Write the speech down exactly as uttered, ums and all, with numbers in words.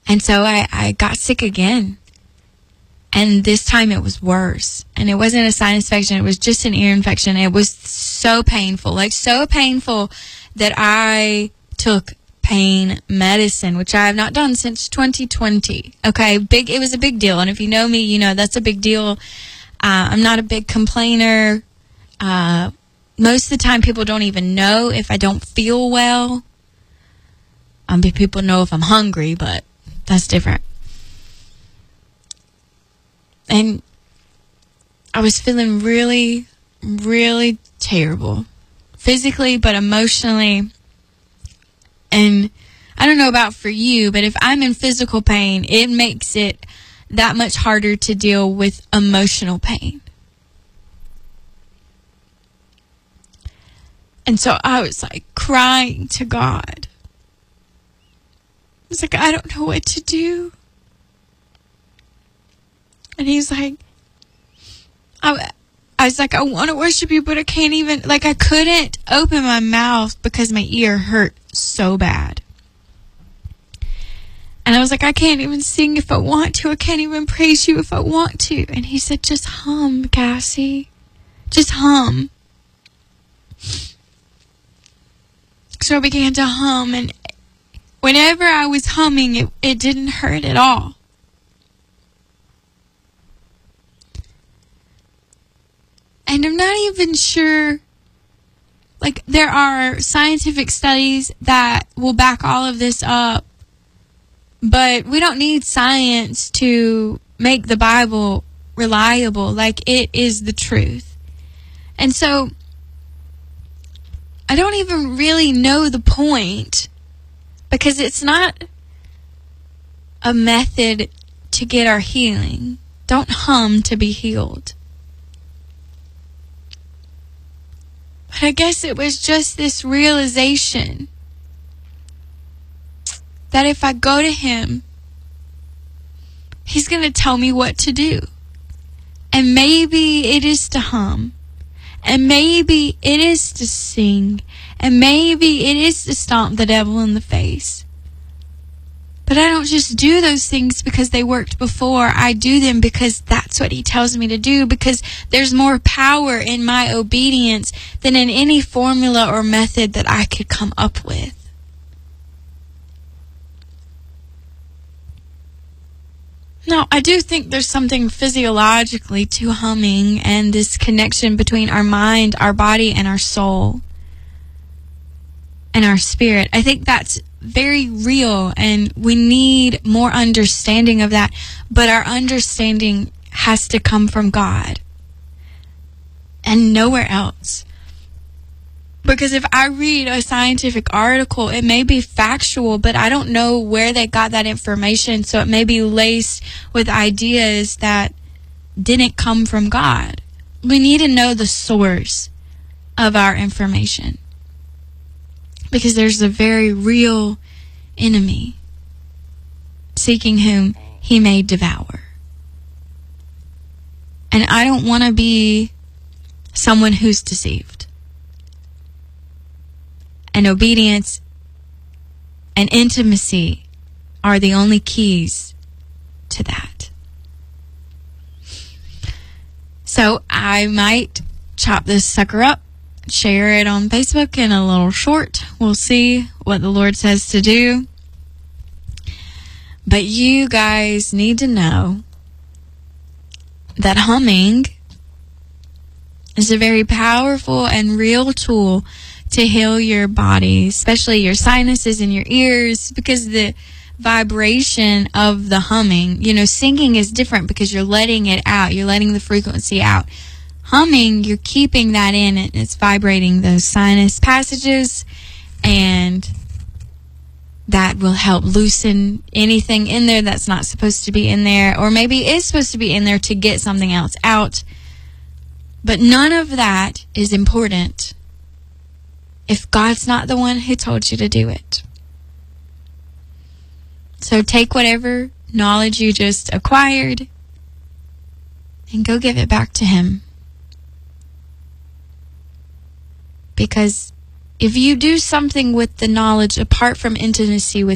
And so I, I got sick again. And this time it was worse. And it wasn't a sinus infection. It was just an ear infection. It was so painful, like so painful that I took pain medicine, which I have not done since twenty twenty. Okay, big. It was a big deal. And if you know me, you know that's a big deal. Uh, I'm not a big complainer. Uh, most of the time, people don't even know if I don't feel well. Um, people know if I'm hungry, but that's different. And I was feeling really, really terrible. Physically, but emotionally. And I don't know about for you, but if I'm in physical pain, it makes it that much harder to deal with emotional pain. And so I was like crying to God. I was like, I don't know what to do. And he's like, I, I was like, I want to worship you, but I can't even, like, I couldn't open my mouth because my ear hurt so bad. And I was like, I can't even sing if I want to. I can't even praise you if I want to. And he said, just hum, Cassie. Just hum. So I began to hum, and whenever I was humming, it, it didn't hurt at all. And I'm not even sure, like, there are scientific studies that will back all of this up, but we don't need science to make the Bible reliable. Like, it is the truth. And so, I don't even really know the point, because it's not a method to get our healing. Don't hum to be healed. But I guess it was just this realization that if I go to him, he's going to tell me what to do. And maybe it is to hum. And maybe it is to sing. And maybe it is to stomp the devil in the face. But I don't just do those things because they worked before. I do them because that's what he tells me to do. Because there's more power in my obedience than in any formula or method that I could come up with. Now, I do think there's something physiologically to humming and this connection between our mind, our body, and our soul and our spirit. I think that's very real, and we need more understanding of that. But our understanding has to come from God and nowhere else. Because if I read a scientific article, it may be factual, but I don't know where they got that information. So it may be laced with ideas that didn't come from God. We need to know the source of our information, because there's a very real enemy seeking whom he may devour. And I don't want to be someone who's deceived. And obedience and intimacy are the only keys to that. So I might chop this sucker up, share it on Facebook in a little short. We'll see what the Lord says to do. But you guys need to know that humming is a very powerful and real tool to heal your body, especially your sinuses and your ears, because the vibration of the humming, you know, singing is different because you're letting it out. You're letting the frequency out. Humming, you're keeping that in, and it's vibrating those sinus passages, and that will help loosen anything in there that's not supposed to be in there, or maybe is supposed to be in there to get something else out. But none of that is important if God's not the one who told you to do it. So take whatever knowledge you just acquired and go give it back to him. Because if you do something with the knowledge apart from intimacy with